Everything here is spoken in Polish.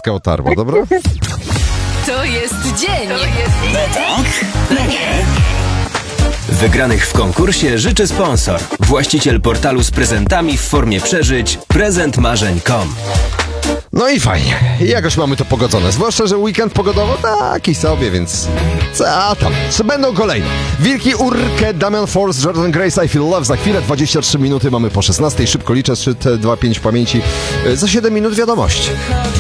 ciastka otarło, dobra? To jest dzień. Wygranych w konkursie życzy sponsor. Właściciel portalu z prezentami w formie przeżyć prezentmarzeń.com. No i fajnie. Jakoś mamy to pogodzone. Zwłaszcza, że weekend pogodowo taki sobie, więc co tam. Co będą kolejne? Wilki Urke, Damian Force, Jordan Grace, I Feel Love. Za chwilę 23 minuty mamy po 16. Szybko liczę, 3, 2, 5 pamięci. Za 7 minut wiadomości.